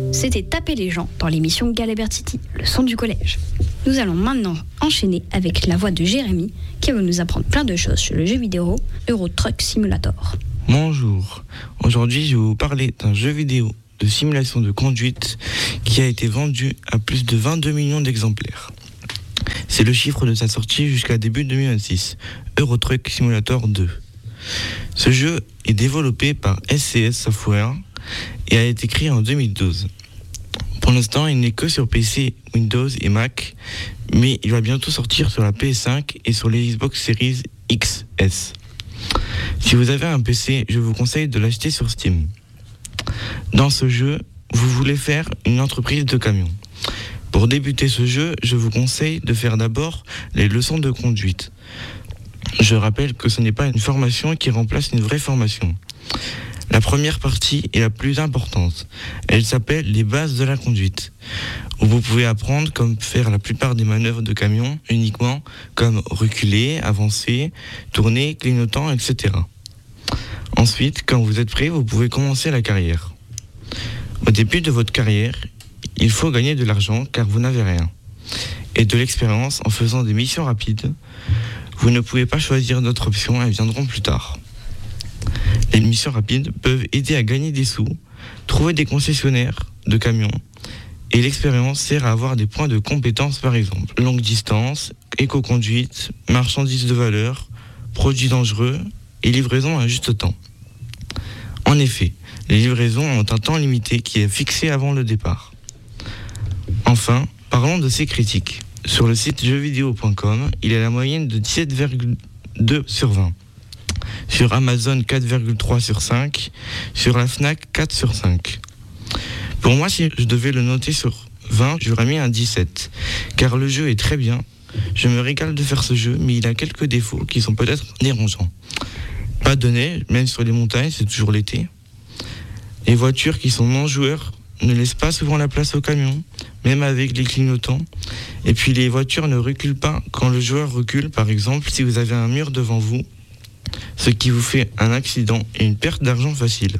C'était Taper les gens dans l'émission Galabert City, le son du collège. Nous allons maintenant enchaîner avec la voix de Jérémy qui va nous apprendre plein de choses sur le jeu vidéo Euro Truck Simulator. Bonjour, aujourd'hui je vais vous parler d'un jeu vidéo de simulation de conduite qui a été vendu à plus de 22 millions d'exemplaires. C'est le chiffre de sa sortie jusqu'à début 2026, Euro Truck Simulator 2. Ce jeu est développé par SCS Software et a été créé en 2012. Pour l'instant, il n'est que sur PC, Windows et Mac, mais il va bientôt sortir sur la PS5 et sur les Xbox Series XS. Si vous avez un PC, je vous conseille de l'acheter sur Steam. Dans ce jeu, vous voulez faire une entreprise de camions. Pour débuter ce jeu, je vous conseille de faire d'abord les leçons de conduite. Je rappelle que ce n'est pas une formation qui remplace une vraie formation. La première partie est la plus importante. Elle s'appelle les bases de la conduite, où vous pouvez apprendre comme faire la plupart des manœuvres de camion uniquement, comme reculer, avancer, tourner, clignotant, etc. Ensuite, quand vous êtes prêt, vous pouvez commencer la carrière. Au début de votre carrière, il faut gagner de l'argent car vous n'avez rien, et de l'expérience en faisant des missions rapides. Vous ne pouvez pas choisir d'autres options, elles viendront plus tard. Les missions rapides peuvent aider à gagner des sous, trouver des concessionnaires de camions, et l'expérience sert à avoir des points de compétence par exemple. Longue distance, éco-conduite, marchandises de valeur, produits dangereux et livraison à juste temps. En effet, les livraisons ont un temps limité qui est fixé avant le départ. Enfin, parlons de ces critiques. Sur le site jeuxvideo.com, il a la moyenne de 17,2 sur 20. Sur Amazon, 4,3 sur 5. Sur la Fnac, 4 sur 5. Pour moi, si je devais le noter sur 20, j'aurais mis un 17. Car le jeu est très bien. Je me régale de faire ce jeu, mais il a quelques défauts qui sont peut-être dérangeants. Pas de neige, même sur les montagnes, c'est toujours l'été. Les voitures qui sont non-joueurs ne laissent pas souvent la place aux camions, même avec les clignotants. Et puis les voitures ne reculent pas quand le joueur recule, par exemple, si vous avez un mur devant vous, ce qui vous fait un accident et une perte d'argent facile.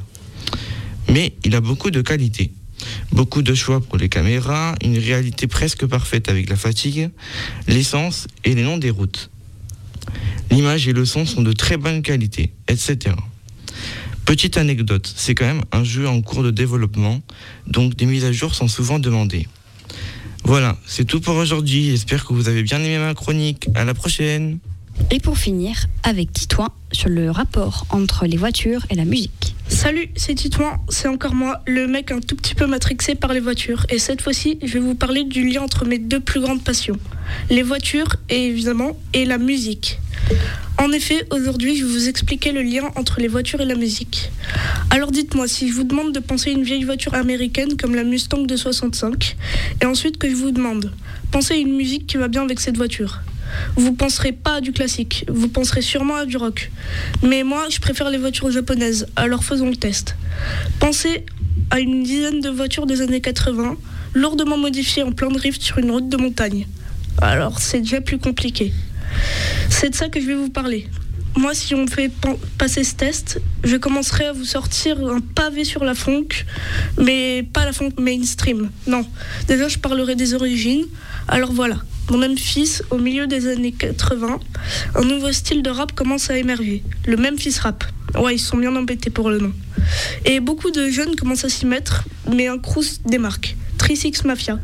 Mais il a beaucoup de qualités. Beaucoup de choix pour les caméras, une réalité presque parfaite avec la fatigue, l'essence et les noms des routes. L'image et le son sont de très bonne qualité, etc. Petite anecdote, c'est quand même un jeu en cours de développement, donc des mises à jour sont souvent demandées. Voilà, c'est tout pour aujourd'hui. J'espère que vous avez bien aimé ma chronique. À la prochaine. Et pour finir, avec Titouan sur le rapport entre les voitures et la musique. Salut, c'est Titouan, c'est encore moi, le mec un tout petit peu matrixé par les voitures. Et cette fois-ci, je vais vous parler du lien entre mes deux plus grandes passions, les voitures et la musique. En effet, aujourd'hui, je vais vous expliquer le lien entre les voitures et la musique. Alors dites-moi, si je vous demande de penser à une vieille voiture américaine comme la Mustang de 65, et ensuite que je vous demande, pensez à une musique qui va bien avec cette voiture. Vous penserez pas à du classique, vous penserez sûrement à du rock. Mais moi, je préfère les voitures japonaises, alors faisons le test. Pensez à une dizaine de voitures des années 80, lourdement modifiées en plein drift sur une route de montagne. Alors, c'est déjà plus compliqué. C'est de ça que je vais vous parler. Moi, si on me fait passer ce test, je commencerai à vous sortir un pavé sur la funk, mais pas la funk mainstream. Non, déjà je parlerai des origines. Alors voilà, dans Memphis, au milieu des années 80, un nouveau style de rap commence à émerger, le Memphis rap. Ouais, ils sont bien embêtés pour le nom. Et beaucoup de jeunes commencent à s'y mettre, mais un crew se démarque, 3-6 Mafia.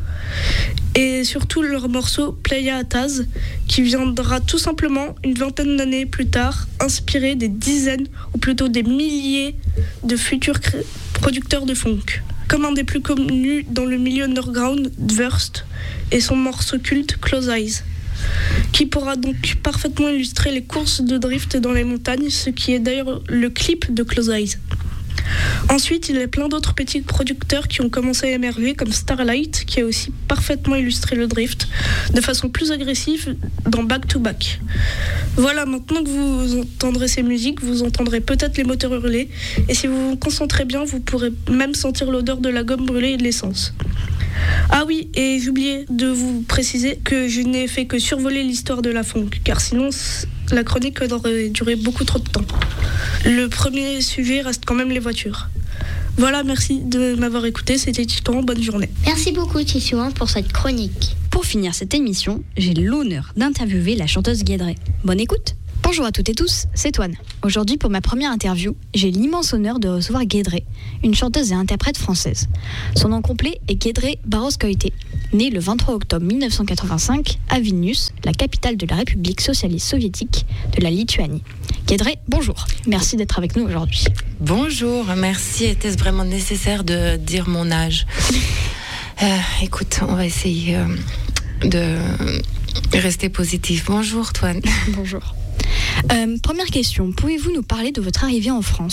Et surtout leur morceau Playa Ataz, qui viendra tout simplement une vingtaine d'années plus tard, inspiré des dizaines, ou plutôt des milliers de futurs producteurs de funk. Comme un des plus connus dans le milieu underground, Dverst, et son morceau culte Close Eyes, qui pourra donc parfaitement illustrer les courses de drift dans les montagnes, ce qui est d'ailleurs le clip de Close Eyes. Ensuite, il y a plein d'autres petits producteurs qui ont commencé à émerger, comme Starlight, qui a aussi parfaitement illustré le drift de façon plus agressive dans Back to Back. Voilà, maintenant que vous entendrez ces musiques, vous entendrez peut-être les moteurs hurler, et si vous vous concentrez bien, vous pourrez même sentir l'odeur de la gomme brûlée et de l'essence. Ah oui, et j'oubliais de vous préciser que je n'ai fait que survoler l'histoire de la funk, car sinon la chronique aurait duré beaucoup trop de temps. Le premier sujet reste quand même les voitures. Voilà, merci de m'avoir écouté. C'était Titouan. Bonne journée. Merci beaucoup Titouan pour cette chronique. Pour finir cette émission, j'ai l'honneur d'interviewer la chanteuse Guédré. Bonne écoute. Bonjour à toutes et tous, c'est Toine. Aujourd'hui, pour ma première interview, j'ai l'immense honneur de recevoir Guédré, une chanteuse et interprète française. Son nom complet est Guédré Barros-Coité, née le 23 octobre 1985 à Vilnius, la capitale de la République socialiste soviétique de la Lituanie. Guédré, bonjour. Merci d'être avec nous aujourd'hui. Bonjour, merci. Était-ce vraiment nécessaire de dire mon âge ? Écoute, on va essayer de rester positif. Bonjour, Toine. Bonjour. Première question, pouvez-vous nous parler de votre arrivée en France ?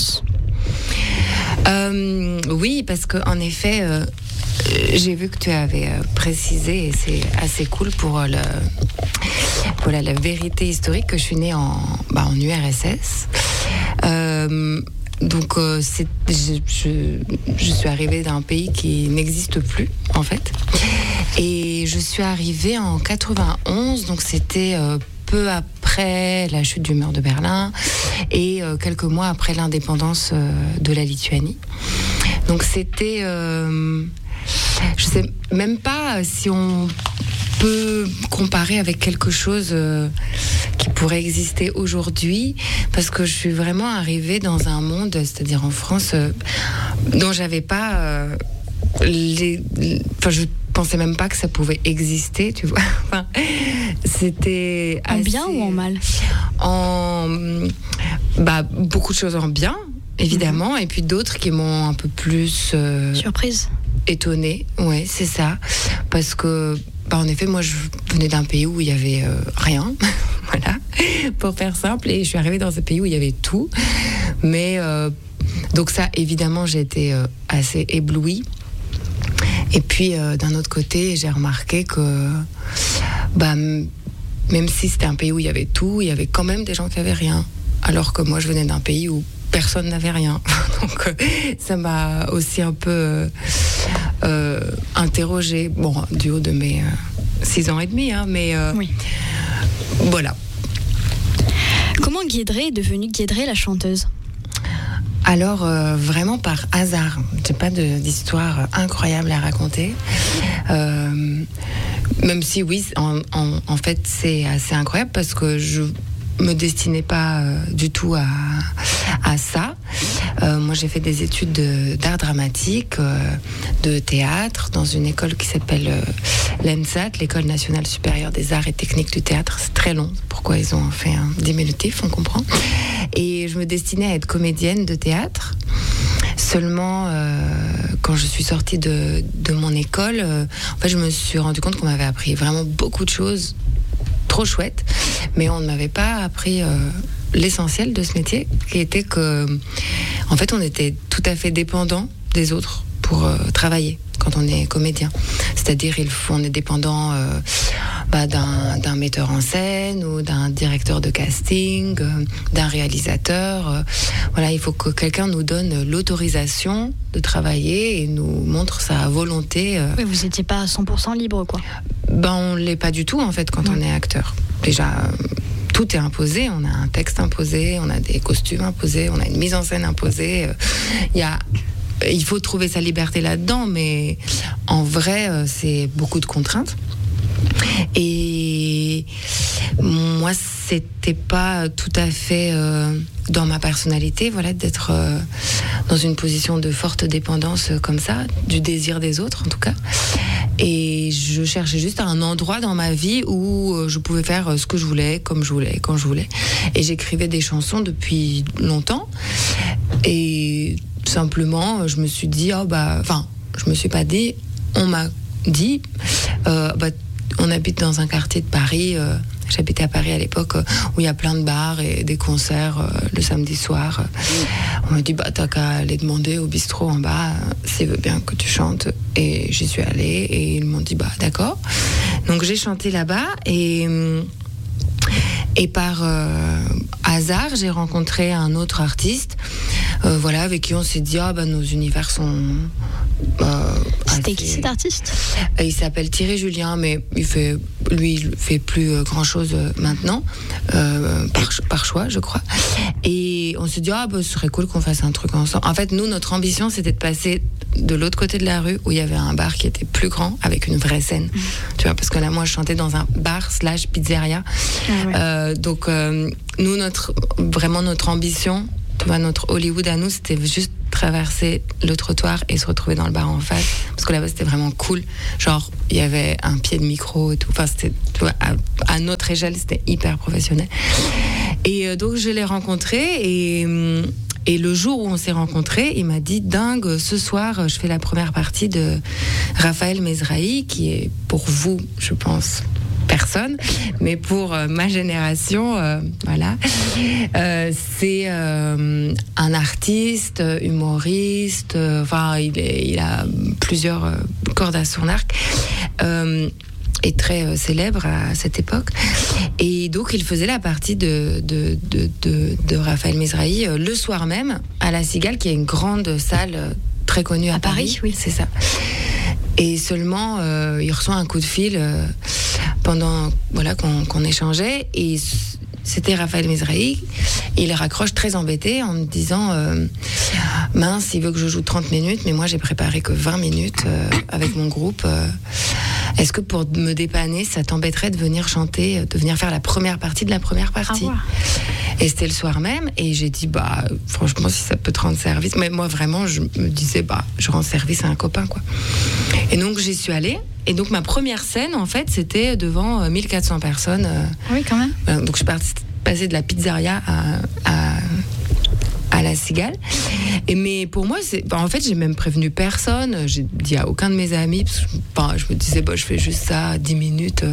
Oui, parce qu'en effet, j'ai vu que tu avais précisé, et c'est assez cool pour la vérité historique, que je suis née en URSS. Donc, je suis arrivée d'un pays qui n'existe plus, en fait. Et je suis arrivée en 91, donc c'était peu après la chute du mur de Berlin et quelques mois après l'indépendance de la Lituanie. Donc c'était... je sais même pas si on peut comparer avec quelque chose qui pourrait exister aujourd'hui, parce que je suis vraiment arrivée dans un monde, c'est-à-dire en France, dont j'avais pas je pensais même pas que ça pouvait exister, tu vois. Enfin, c'était en bien ou en mal ? Beaucoup de choses en bien, évidemment, et puis d'autres qui m'ont un peu plus surprise, étonnée. Ouais, c'est ça, parce que en effet, moi, je venais d'un pays où il y avait rien, voilà, pour faire simple, et je suis arrivée dans un pays où il y avait tout. Mais donc ça, évidemment, j'ai été assez éblouie. Et puis, d'un autre côté, j'ai remarqué que même si c'était un pays où il y avait tout, il y avait quand même des gens qui n'avaient rien. Alors que moi, je venais d'un pays où personne n'avait rien. Donc, ça m'a aussi un peu interrogée. Bon, du haut de mes 6 ans et demi, hein, mais oui. Voilà. Comment Guédré est devenue Guédré la chanteuse ? Alors, vraiment par hasard. J'ai pas d'histoire incroyable à raconter. Même si, oui, en fait, c'est assez incroyable parce que je me destinais pas du tout à ça. Moi, j'ai fait des études d'art dramatique, de théâtre, dans une école qui s'appelle l'ENSAT, l'École nationale supérieure des arts et techniques du théâtre. C'est très long, pourquoi ils ont fait un diminutif, on comprend. Et je me destinais à être comédienne de théâtre. Seulement, quand je suis sortie de mon école, en fait, je me suis rendu compte qu'on m'avait appris vraiment beaucoup de choses trop chouettes, mais on ne m'avait pas appris l'essentiel de ce métier, qui était que, en fait, on était tout à fait dépendant des autres pour travailler quand on est comédien. C'est-à-dire, on est dépendant d'un metteur en scène ou d'un directeur de casting, d'un réalisateur. Voilà, il faut que quelqu'un nous donne l'autorisation de travailler et nous montre sa volonté. Oui, vous n'étiez pas à 100% libre, quoi. On ne l'est pas du tout, en fait, quand on est acteur. Déjà, tout est imposé. On a un texte imposé, on a des costumes imposés, on a une mise en scène imposée. Il faut trouver sa liberté là-dedans, mais en vrai, c'est beaucoup de contraintes. Et moi, c'était pas tout à fait dans ma personnalité, voilà, d'être dans une position de forte dépendance comme ça, du désir des autres en tout cas. Et je cherchais juste un endroit dans ma vie où je pouvais faire ce que je voulais, comme je voulais, quand je voulais. Et j'écrivais des chansons depuis longtemps. Et simplement, je me suis dit, je me suis pas dit, on m'a dit, on habite dans un quartier de Paris, j'habitais à Paris à l'époque, où il y a plein de bars et des concerts le samedi soir. On m'a dit, t'as qu'à aller demander au bistrot en bas s'il veut bien que tu chantes. Et j'y suis allée et ils m'ont dit, d'accord. Donc j'ai chanté là-bas Et par hasard, j'ai rencontré un autre artiste, avec qui on s'est dit nos univers sont. C'était qui cet artiste ? Il s'appelle Thierry Julien, mais il fait plus grand chose maintenant, par choix, je crois. Et on s'est dit ce serait cool qu'on fasse un truc ensemble. En fait, nous, notre ambition, c'était de passer de l'autre côté de la rue où il y avait un bar qui était plus grand avec une vraie scène. Tu vois, parce que là, moi, je chantais dans un bar / pizzeria. Donc, nous, notre ambition, tu vois, notre Hollywood à nous, c'était juste traverser le trottoir et se retrouver dans le bar en face, parce que là-bas c'était vraiment cool, genre il y avait un pied de micro et tout, enfin c'était, tu vois, à notre échelle c'était hyper professionnel. Et donc je l'ai rencontré et le jour où on s'est rencontrés, il m'a dit dingue, ce soir je fais la première partie de Raphaël Mesrahi, qui est pour vous, je pense, personne, mais pour ma génération, c'est un artiste, humoriste, il a plusieurs cordes à son arc, et très célèbre à cette époque. Et donc il faisait la partie de Raphaël Mesrahi le soir même à la Cigale, qui est une grande salle très connue à Paris. Oui, c'est ça. Et seulement il reçoit un coup de fil pendant qu'on échangeait, et c'était Raphaël Mesrahi. Il raccroche très embêté en me disant mince, il veut que je joue 30 minutes, mais moi j'ai préparé que 20 minutes avec mon groupe. Est-ce que pour me dépanner, ça t'embêterait de venir chanter, de venir faire la première partie de la première partie? Et c'était le soir même, et j'ai dit franchement, si ça peut te rendre service. Mais moi vraiment, je me disais je rends service à un copain, quoi. Et donc j'y suis allée. Et donc ma première scène, en fait, c'était devant 1400 personnes. Oui, quand même. Donc je suis passée de la pizzeria à la Cigale. Mais pour moi, en fait, j'ai même prévenu personne. J'ai dit à aucun de mes amis, parce que je me disais, je fais juste ça, 10 minutes.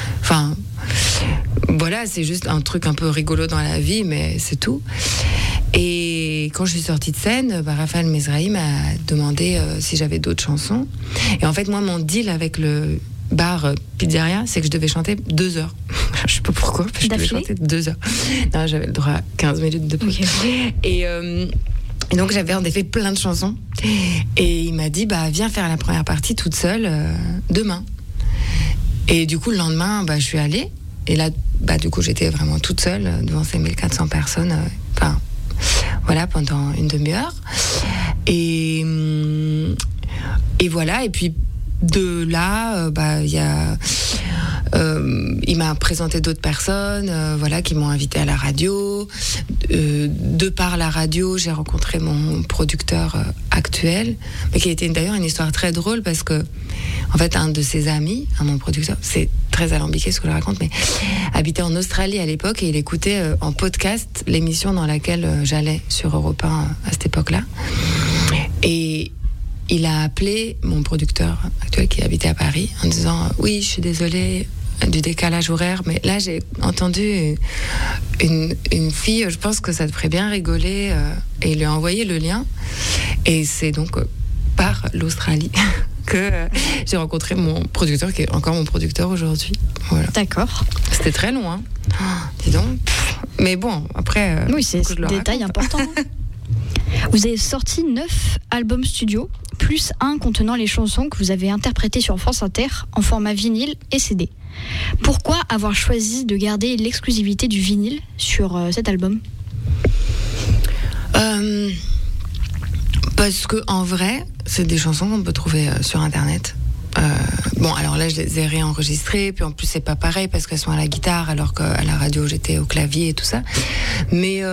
Voilà, c'est juste un truc un peu rigolo dans la vie, mais c'est tout. Et quand je suis sortie de scène, Raphaël Mesrahi m'a demandé si j'avais d'autres chansons. Et en fait, moi, mon deal avec le bar pizzeria, c'est que je devais chanter 2 heures. Je sais pas pourquoi, mais je devais chanter 2 heures. Non, j'avais le droit à 15 minutes de plus. Okay. Et donc, j'avais en effet plein de chansons. Et il m'a dit, viens faire la première partie toute seule demain. Et du coup, le lendemain, je suis allée. Et là, du coup, j'étais vraiment toute seule devant ces 1400 personnes. Pendant une demi-heure. Et voilà. Et puis, de là, il m'a présenté d'autres personnes, qui m'ont invité à la radio. De par la radio, j'ai rencontré mon producteur actuel, mais qui a été d'ailleurs une histoire très drôle, parce que, en fait, un de ses amis, mon producteur, c'est très alambiqué ce que je raconte, mais habitait en Australie à l'époque, et il écoutait en podcast l'émission dans laquelle j'allais sur Europe 1 à cette époque-là. Et il a appelé mon producteur actuel qui habitait à Paris en disant « Oui, je suis désolée du décalage horaire, mais là j'ai entendu une fille, je pense que ça te ferait bien rigoler. » Et il lui a envoyé le lien. Et c'est donc par l'Australie que j'ai rencontré mon producteur, qui est encore mon producteur aujourd'hui. Voilà. D'accord. C'était très long, hein. Dis donc. Mais bon, après... oui, c'est un détail important. Vous avez sorti 9 albums studio, plus un contenant les chansons que vous avez interprétées sur France Inter en format vinyle et CD. Pourquoi avoir choisi de garder l'exclusivité du vinyle sur cet album ? Parce que en vrai, c'est des chansons qu'on peut trouver sur Internet. Alors là, je les ai réenregistrées, puis en plus, c'est pas pareil parce qu'elles sont à la guitare, alors qu'à la radio, j'étais au clavier et tout ça. Mais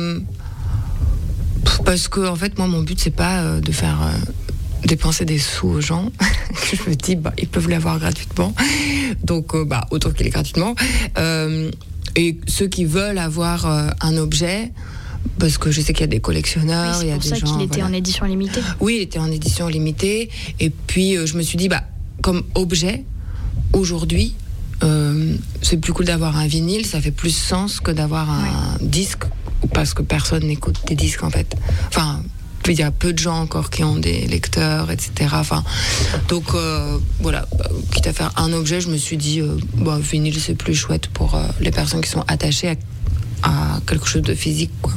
parce que, en fait, moi, mon but, c'est pas de faire dépenser des sous aux gens. Je me dis, ils peuvent l'avoir gratuitement. Donc, autant qu'il est gratuitement. Et ceux qui veulent avoir un objet, parce que je sais qu'il y a des collectionneurs, il y a des gens... C'est pour ça qu'il était en édition limitée. Oui, il était en édition limitée. Et puis, je me suis dit, comme objet, aujourd'hui, c'est plus cool d'avoir un vinyle, ça fait plus sens que d'avoir un disque, parce que personne n'écoute des disques, en fait. Enfin, il y a peu de gens encore qui ont des lecteurs, etc. Enfin, donc voilà, quitte à faire un objet, je me suis dit, vinyle c'est plus chouette pour les personnes qui sont attachées à quelque chose de physique, quoi.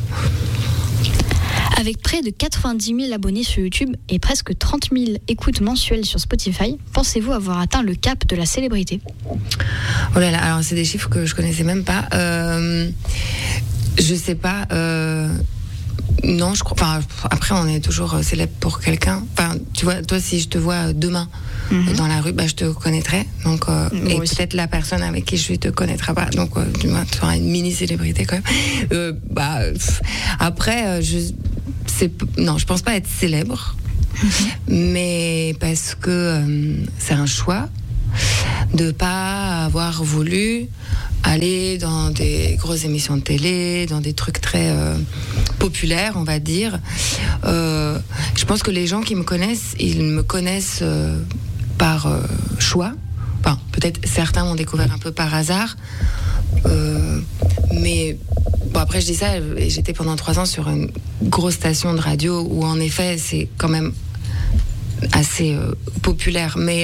Avec près de 90 000 abonnés sur YouTube et presque 30 000 écoutes mensuelles sur Spotify, pensez-vous avoir atteint le cap de la célébrité ? Oh là là, alors c'est des chiffres que je connaissais même pas. Je sais pas. Non, je crois. Enfin, après, on est toujours célèbre pour quelqu'un. Enfin, tu vois, toi, si je te vois demain dans la rue, je te connaîtrai. Donc, et aussi. Peut-être la personne avec qui je suis te connaîtra pas. Donc, tu auras une mini célébrité quand même. Après, non, je pense pas être célèbre, mais parce que c'est un choix de pas avoir voulu aller dans des grosses émissions de télé, dans des trucs très populaires, on va dire. Je pense que les gens qui me connaissent, ils me connaissent par choix. Enfin, peut-être certains m'ont découvert un peu par hasard. Mais bon, après je dis ça, j'étais pendant 3 ans sur une grosse station de radio où en effet c'est quand même assez populaire. Mais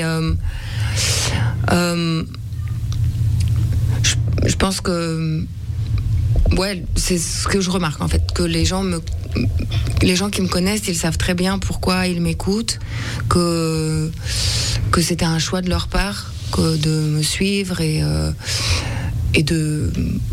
je pense que c'est ce que je remarque en fait, que les gens qui me connaissent, ils savent très bien pourquoi ils m'écoutent, que c'était un choix de leur part que de me suivre et de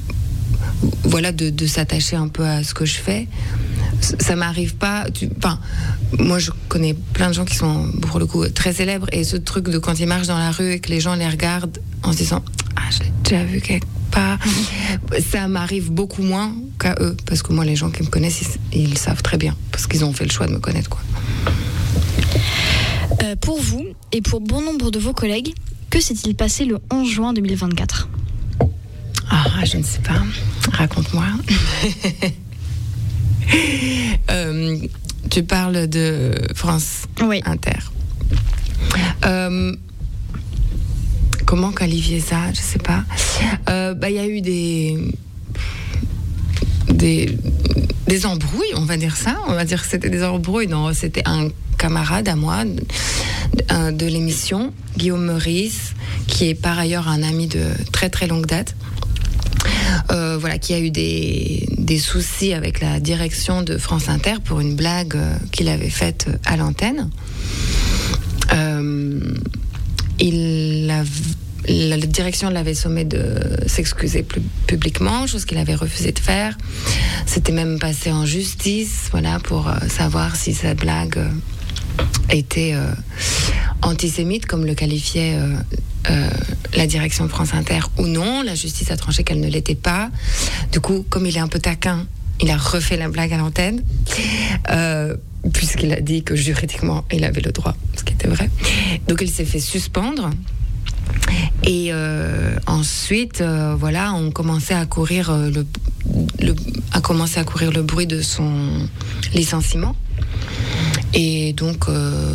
s'attacher un peu à ce que je fais. Ça m'arrive pas. Moi, je connais plein de gens qui sont, pour le coup, très célèbres, et ce truc de quand ils marchent dans la rue et que les gens les regardent en se disant « Ah, je l'ai déjà vu quelque part », ça m'arrive beaucoup moins qu'à eux, parce que moi, les gens qui me connaissent, ils savent très bien, parce qu'ils ont fait le choix de me connaître, quoi. Pour vous, et pour bon nombre de vos collègues, que s'est-il passé le 11 juin 2024 ? Ah, je ne sais pas. Raconte-moi. Tu parles de France Inter. Comment qualifier ça ? Je sais pas. Il y a eu des embrouilles, on va dire ça. On va dire que c'était des embrouilles. Non, c'était un camarade à moi de l'émission, Guillaume Meurice, qui est par ailleurs un ami de très très longue date. Qui a eu des soucis avec la direction de France Inter pour une blague qu'il avait faite à l'antenne. La direction l'avait sommé de s'excuser publiquement, chose qu'il avait refusé de faire. C'était même passé en justice, pour savoir si cette blague était antisémite, comme le qualifiait la direction de France Inter, ou non. La justice a tranché qu'elle ne l'était pas. Du coup, comme il est un peu taquin, il a refait la blague à l'antenne, puisqu'il a dit que juridiquement il avait le droit, ce qui était vrai. Donc il s'est fait suspendre. Et ensuite, on commençait à courir le bruit de son licenciement. Et donc,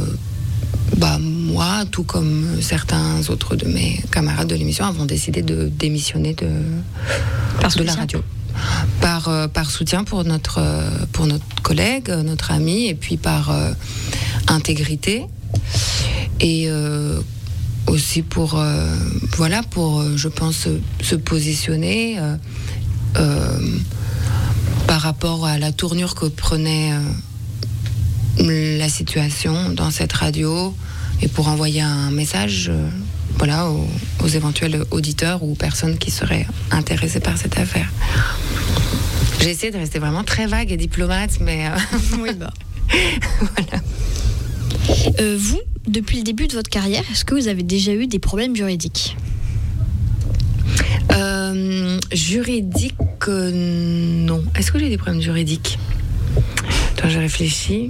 moi, tout comme certains autres de mes camarades de l'émission, avons décidé de démissionner de la radio. Par soutien pour notre collègue, notre ami, et puis par intégrité. Et aussi pour, je pense, se positionner par rapport à la tournure que prenait la situation dans cette radio, et pour envoyer un message aux éventuels auditeurs ou personnes qui seraient intéressées par cette affaire. J'ai essayé de rester vraiment très vague et diplomate, mais voilà. Vous, depuis le début de votre carrière, est-ce que vous avez déjà eu des problèmes juridiques ? Juridique, non. Est-ce que j'ai des problèmes juridiques ? Attends, je réfléchis.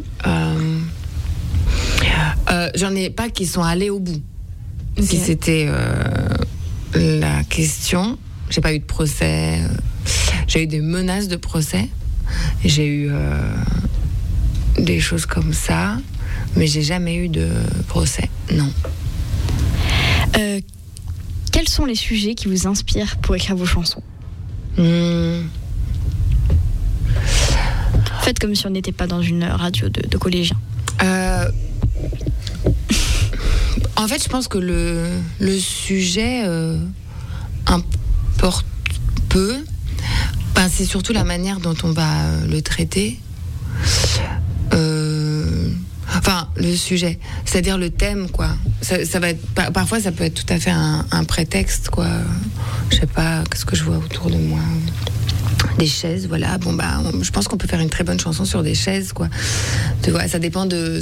J'en ai pas qui sont allés au bout. Okay. Si c'était la question, j'ai pas eu de procès. J'ai eu des menaces de procès. J'ai eu des choses comme ça, mais j'ai jamais eu de procès. Non. Quels sont les sujets qui vous inspirent pour écrire vos chansons ? Faites comme si on n'était pas dans une radio de collégiens. En fait, je pense que le sujet importe peu. C'est surtout la manière dont on va le traiter. Le sujet, c'est-à-dire le thème, quoi. Ça va être, parfois, ça peut être tout à fait un prétexte, quoi. Je sais pas, qu'est-ce que je vois autour de moi ? Des chaises, voilà. Je pense qu'on peut faire une très bonne chanson sur des chaises, quoi. Tu vois, ça dépend de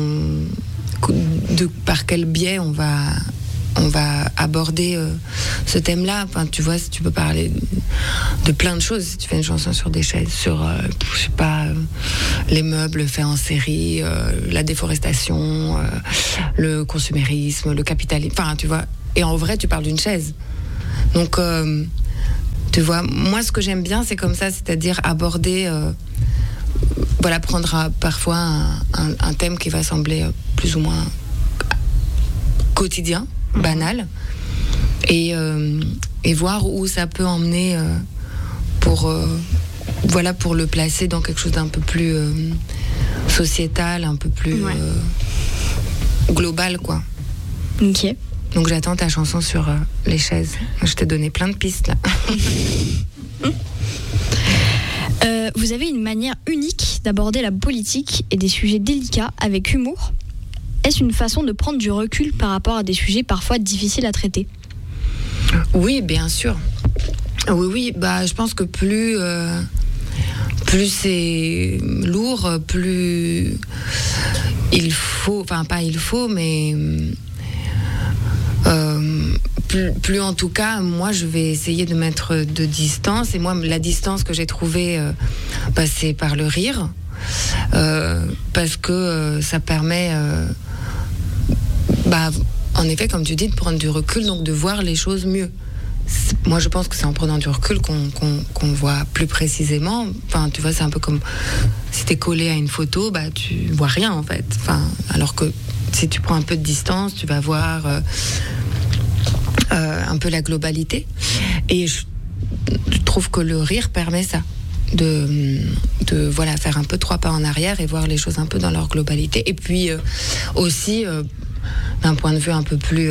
par quel biais on va aborder ce thème-là. Tu vois, si tu peux parler de plein de choses, si tu fais une chanson sur des chaises, sur, je sais pas, les meubles faits en série, la déforestation, le consumérisme, le capitalisme, tu vois. Et en vrai, tu parles d'une chaise. Donc, tu vois, moi, ce que j'aime bien, c'est comme ça, c'est-à-dire aborder, prendre parfois un thème qui va sembler plus ou moins quotidien, banal, et voir où ça peut emmener pour le placer dans quelque chose d'un peu plus sociétal, un peu plus global, quoi. Ok. Donc j'attends ta chanson sur les chaises. Je t'ai donné plein de pistes là. Vous avez une manière unique d'aborder la politique et des sujets délicats avec humour. Est-ce une façon de prendre du recul par rapport à des sujets parfois difficiles à traiter ? Oui, bien sûr. Oui. Je pense que plus c'est lourd, plus il faut, mais plus en tout cas, moi je vais essayer de mettre de distance. Et moi, la distance que j'ai trouvée, c'est par le rire, parce que ça permet, en effet, comme tu dis, de prendre du recul, donc de voir les choses mieux. Moi, je pense que c'est en prenant du recul qu'on voit plus précisément. Tu vois, c'est un peu comme si t'es collé à une photo, tu vois rien en fait. Alors que si tu prends un peu de distance, tu vas voir un peu la globalité. Et je trouve que le rire permet ça, de faire un peu 3 pas en arrière et voir les choses un peu dans leur globalité. Et puis aussi, d'un point de vue un peu plus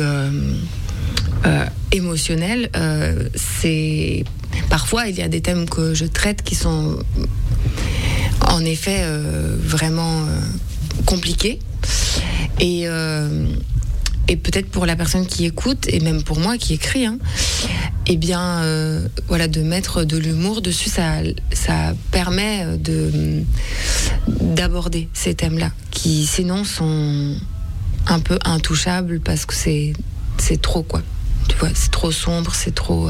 émotionnel, c'est parfois il y a des thèmes que je traite qui sont en effet vraiment compliqués, et peut-être pour la personne qui écoute et même pour moi qui écris, de mettre de l'humour dessus, ça permet d'aborder ces thèmes-là qui sinon sont un peu intouchables parce que c'est trop, quoi. Tu vois, c'est trop sombre, c'est trop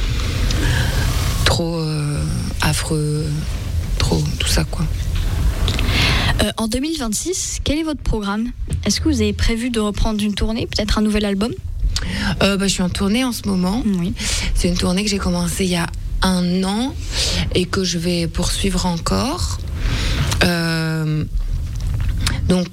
affreux, trop tout ça, quoi. En 2026, quel est votre programme ? Est-ce que vous avez prévu de reprendre une tournée, peut-être un nouvel album ? Je suis en tournée en ce moment. Oui. C'est une tournée que j'ai commencée il y a 1 an et que je vais poursuivre encore. Donc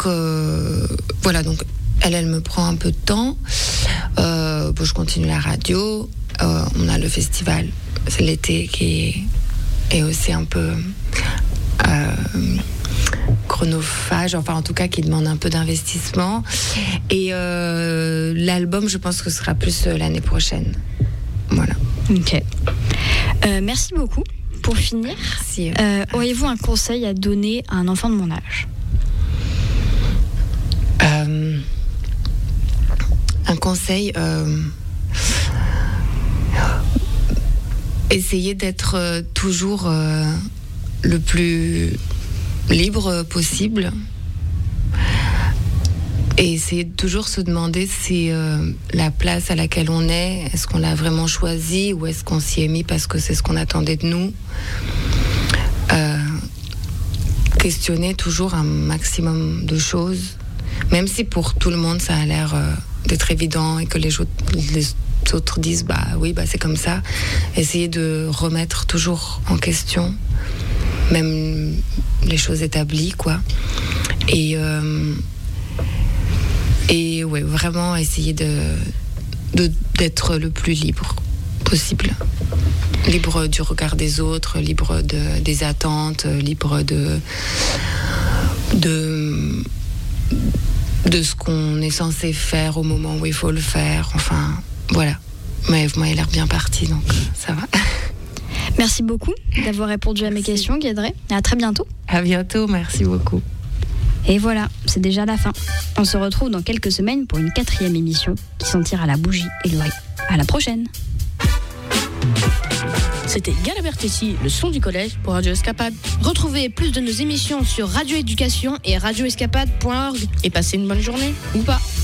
elle me prend un peu de temps. Je continue la radio. On a le festival, c'est l'été, qui est aussi un peu chronophage, en tout cas qui demande un peu d'investissement. Et l'album, je pense que ce sera plus l'année prochaine. Voilà. Ok. Merci beaucoup. Pour finir, auriez-vous un conseil à donner à un enfant de mon âge ? Un conseil, essayer d'être toujours le plus libre possible, et essayer de toujours se demander si la place à laquelle on est-ce qu'on l'a vraiment choisie ou est-ce qu'on s'y est mis parce que c'est ce qu'on attendait de nous. Questionner toujours un maximum de choses, même si pour tout le monde ça a l'air d'être évident et que les autres disent c'est comme ça. Essayer de remettre toujours en question même les choses établies, quoi. Et vraiment essayer d'être le plus libre possible. Libre du regard des autres, libre des attentes, libre de ce qu'on est censé faire au moment où il faut le faire. Enfin, voilà. Mais vous m'avez l'air bien parti, donc ça va. Merci beaucoup d'avoir répondu à mes questions, Guédré. À très bientôt. À bientôt, merci beaucoup. Et voilà, c'est déjà la fin. On se retrouve dans quelques semaines pour une 4e émission qui sentira la bougie et le riz. À la prochaine. C'était Galabert ici, le son du collège pour Radio Escapade. Retrouvez plus de nos émissions sur Radio Éducation et radioescapade.org et passez une bonne journée, ou pas.